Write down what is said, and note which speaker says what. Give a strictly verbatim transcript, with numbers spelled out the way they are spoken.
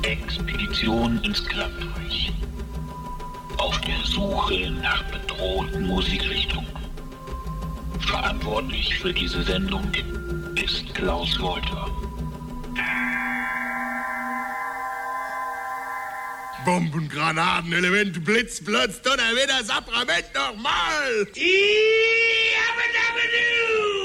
Speaker 1: Expedition ins Klappreich. Auf der Suche nach bedrohten Musikrichtungen. Verantwortlich für diese Sendung ist Klaus Wolter.
Speaker 2: Bomben, Granaten, Elemente, Blitz, Blitz, Donnerwetter, Saprament nochmal!
Speaker 3: Iabba-dabba-doo!